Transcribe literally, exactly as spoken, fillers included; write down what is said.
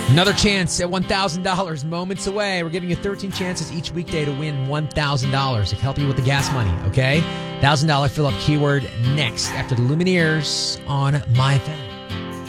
Another chance at one thousand dollars moments away. We're giving you thirteen chances each weekday to win one thousand dollars. To help you with the gas money, okay? one thousand dollars fill-up keyword next after the Lumineers on MyFM.